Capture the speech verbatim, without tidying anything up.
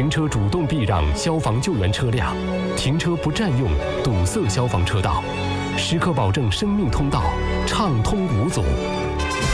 行车主动避让消防救援车辆，停车不占用堵塞消防车道，时刻保证生命通道畅通无阻。